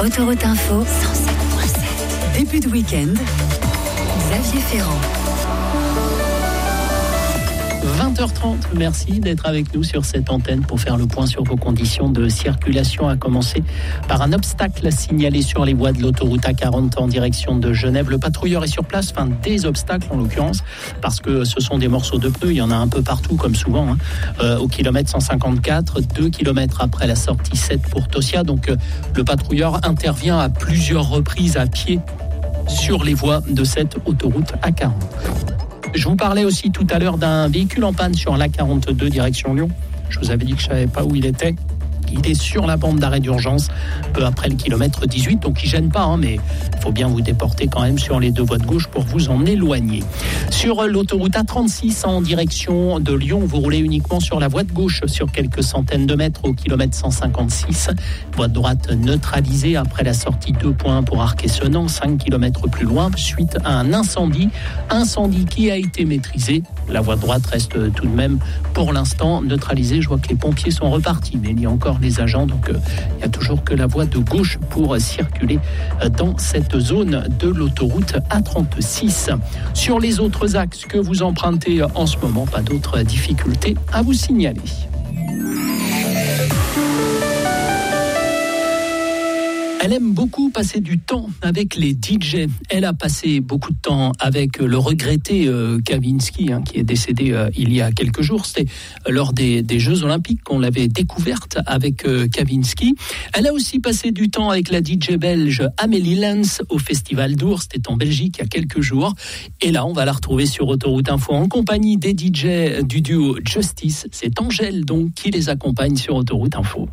Autoroute Info 107.7. Début de week-end, Xavier Ferrand. 20h30, merci d'être avec nous sur cette antenne pour faire le point sur vos conditions de circulation, à commencer par un obstacle signalé sur les voies de l'autoroute A40 en direction de Genève. Le patrouilleur est sur place, des obstacles en l'occurrence, parce que ce sont des morceaux de pneus, il y en a un peu partout comme souvent, au kilomètre 154, 2 km après la sortie 7 pour Tossia. Donc le patrouilleur intervient à plusieurs reprises à pied sur les voies de cette autoroute A40. Je vous parlais aussi tout à l'heure d'un véhicule en panne sur l'A42 direction Lyon. Je vous avais dit que je ne savais pas où il était. Il est sur la bande d'arrêt d'urgence, peu après le kilomètre 18, donc il ne gêne pas, mais il faut bien vous déporter quand même sur les deux voies de gauche pour vous en éloigner. Sur l'autoroute A36 en direction de Lyon, vous roulez uniquement sur la voie de gauche sur quelques centaines de mètres au kilomètre 156. Voie de droite neutralisée après la sortie 2.1 pour Arc-et-Senans, 5 km plus loin, suite à un incendie qui a été maîtrisé. La voie de droite reste tout de même pour l'instant neutralisée. Je vois que les pompiers sont repartis, mais il y a encore les agents, donc il n'y a toujours que la voie de gauche pour circuler dans cette zone de l'autoroute A36. Sur les autres axes que vous empruntez en ce moment, pas d'autres difficultés à vous signaler. Elle aime beaucoup passer du temps avec les DJ. Elle a passé beaucoup de temps avec le regretté Kavinsky, qui est décédé il y a quelques jours. C'était lors des Jeux Olympiques qu'on l'avait découverte avec Kavinsky. Elle a aussi passé du temps avec la DJ belge Amélie Lens au Festival d'Ours. C'était en Belgique il y a quelques jours. Et là, on va la retrouver sur Autoroute Info en compagnie des DJ du duo Justice. C'est Angèle donc qui les accompagne sur Autoroute Info.